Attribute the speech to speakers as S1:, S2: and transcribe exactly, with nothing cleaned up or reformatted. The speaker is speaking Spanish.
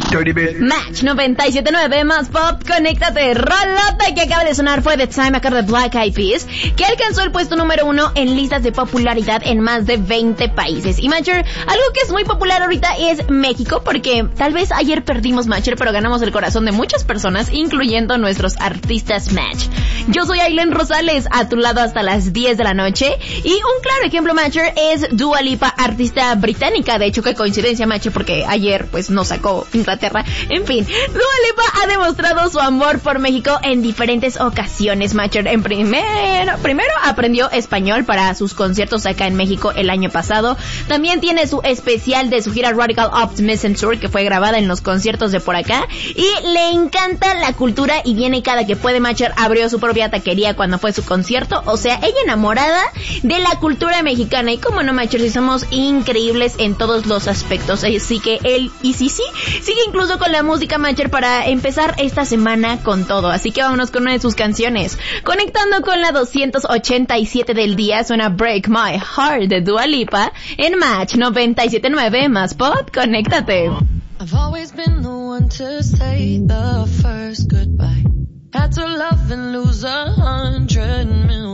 S1: Match noventa y siete punto nueve más pop, conéctate. Rolota que acaba de sonar fue The Time a cargo de Black Eyed Peas, que alcanzó el puesto número uno en listas de popularidad en más de veinte países. Y Matcher, algo que es muy popular ahorita es México, porque tal vez ayer perdimos Matcher, pero ganamos el corazón de muchas personas, incluyendo nuestros artistas Match. Yo soy Aileen Rosales, a tu lado hasta las diez de la noche, y un claro ejemplo Matcher es Dua Lipa, artista británica. De hecho, qué coincidencia Matcher, porque ayer pues nos sacó Inglaterra. En fin, Dua Lipa ha demostrado su amor por México en diferentes ocasiones, Matcher. En primero, primero aprendió español para sus conciertos acá en México el año pasado. También tiene su especial de su gira Radical Optimism Tour, que fue grabada en los conciertos de por acá. Y le encanta la cultura y viene cada que puede, Matcher. Abrió su propia taquería cuando fue su concierto. O sea, ella enamorada de la cultura mexicana. Y como no, Matcher, si somos increíbles en todos los aspectos. Así que él, y sí, sí, sigue incluso con la música, Matcher, para empezar esta semana con todo. Así que vámonos con una de sus canciones. Conectando con la doscientos ochenta y siete del día, suena Break My Heart de Dua Lipa en Match noventa y siete punto nueve más pop. Conéctate.
S2: I've always been the one to say the first goodbye. Had to love and lose a hundred million